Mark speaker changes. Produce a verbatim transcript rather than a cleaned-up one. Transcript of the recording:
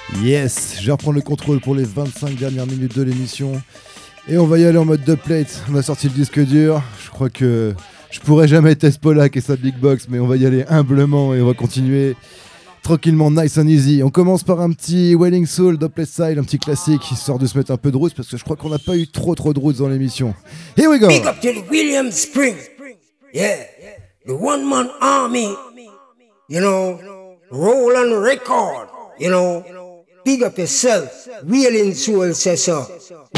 Speaker 1: Yes, je vais reprendre le contrôle pour les vingt-cinq dernières minutes de l'émission. Et on va y aller en mode dubplate. On a sorti le disque dur. Je crois que je pourrais jamais tester Polak et sa big box, mais on va y aller humblement et on va continuer tranquillement, nice and easy. On commence par un petit Wailing Soul, Dubplate Style, un petit classique, histoire de se mettre un peu de roots, parce que je crois qu'on n'a pas eu trop trop de roots dans l'émission. Here we go!
Speaker 2: Big up to the William Spring. Yeah. The one man army. You know, Roland Record. You know, big up yourself. Wailing Soul says so.